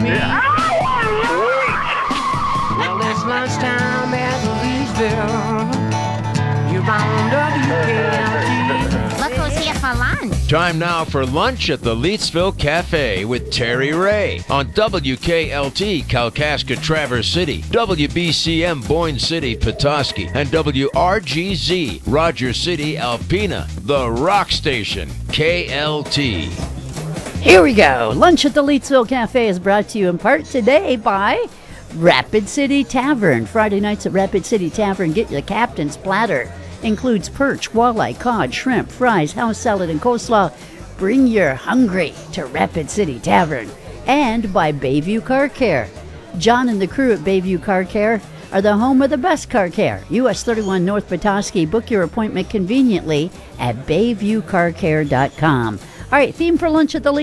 Well, it's lunchtime at Leesville. You're on WKLT. Look who's here for lunch. Time now for lunch at the Leetsville Cafe with Terry Ray on WKLT Kalkaska Traverse City, WBCM Boyne City Petoskey, and WRGZ Roger City Alpena, the rock station, KLT. Here we go. Lunch at the Leetsville Cafe is brought to you in part today by Rapid City Tavern. Friday nights at Rapid City Tavern, get your captain's platter. Includes perch, walleye, cod, shrimp, fries, house salad, and coleslaw. Bring your hungry to Rapid City Tavern. And by Bayview Car Care. John and the crew at Bayview Car Care are the home of the best car care. US 31 North Petoskey. Book your appointment conveniently at bayviewcarcare.com. All right, theme for lunch at the